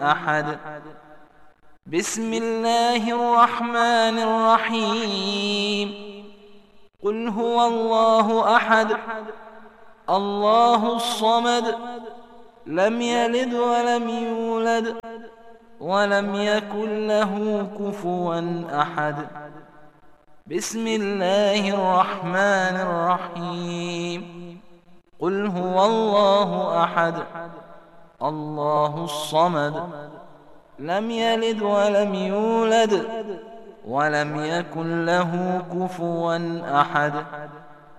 أحد. بسم الله الرحمن الرحيم. قل هو الله أحد الله الصمد لم يلد ولم يولد ولم يكن له كفوا أحد. بسم الله الرحمن الرحيم. قل هو الله أحد الله الصمد لم يلد ولم يولد ولم يكن له كفوا أحد.